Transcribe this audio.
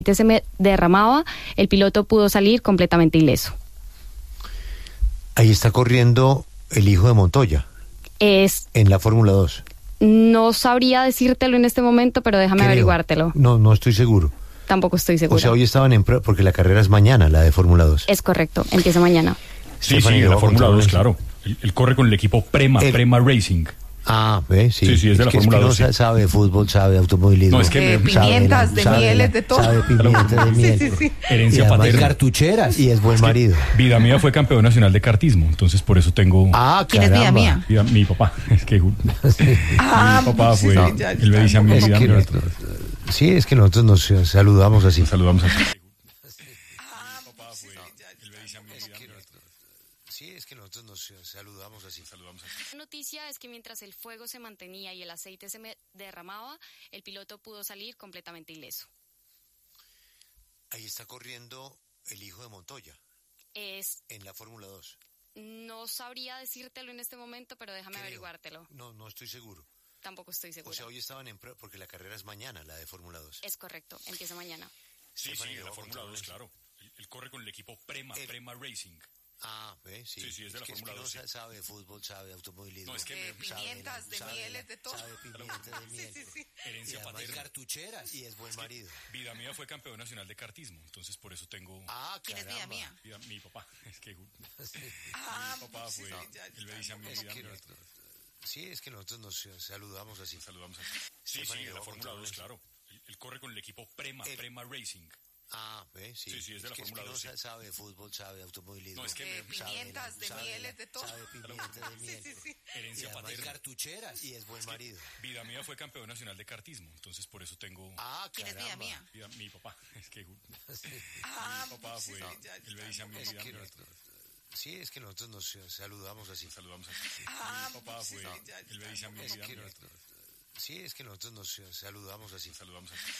se me derramaba, el piloto pudo salir completamente ileso. Ahí está corriendo el hijo de Montoya. En la Fórmula 2. No sabría decírtelo en este momento, pero déjame averiguártelo. No estoy seguro. Tampoco estoy segura. O sea, hoy estaban en prueba, porque la carrera es mañana, la de Fórmula 2. Es correcto, empieza mañana. Sí, en la Fórmula 2, claro. Él corre con el equipo Prema Racing. Ah, ¿ves? Sí, es de la Fórmula 2. No sabe de fútbol, sabe de automovilismo. No, es que pimientas, de mieles, de todo. Sabe pimientas, de miel. Sí. Herencia paterna. Cartucheras. Y es buen marido. Vida Mía fue campeón nacional de kartismo, entonces por eso tengo... Ah, ¿quién es Vida Mía? Mi papá. Es que mi papá fue... Él me dice a mí Vida Mía. Sí, es que nosotros nos saludamos así. Sí, es que nosotros nos saludamos así. La noticia es que mientras el fuego se mantenía y el aceite se me derramaba, el piloto pudo salir completamente ileso. Ahí está corriendo el hijo de Montoya. En la Fórmula 2. No sabría decírtelo en este momento, pero déjame averiguártelo. No estoy seguro. Tampoco estoy segura. O sea, hoy estaban en prueba, porque la carrera es mañana, la de Fórmula 2. Es correcto, empieza mañana. Sí, en la Fórmula 2, claro. Él corre con el equipo Prema Racing. Ah, ¿ves? Sí, es de la Fórmula 2. Sabe de fútbol, sabe de automovilismo. No, es que pimientas, de mieles, de todo. Sabe pimientas, de miel. Sí. Herencia paterna. Cartucheras. Y es buen marido. Vida Mía fue campeón nacional de kartismo, entonces por eso tengo... ¿Quién es Vida Mía? Mi papá. Es que mi papá fue... Él me dice a mí Vida Mía. Sí, es que nosotros nos saludamos así. Sí, en la Fórmula 2, claro. Él corre con el equipo Prema Racing. Ah, ¿ves? Sí, es de la Fórmula 2. Sabe de fútbol, sabe de automovilismo. No, es que pimientas, de mieles, de todo. Sabe pimientas, de miel. Sí. Herencia paterna. Cartucheras. Y es buen marido. Vida Mía fue campeón nacional de kartismo, entonces por eso tengo... ¿Quién es Vida Mía? Mi papá. Es que mi papá fue... Él me dice a mí Vida Mía. Sí, es que nosotros nos saludamos así. Mi papá fue... Él me dice a mí Vida Mía. Sí, es que nosotros nos saludamos así.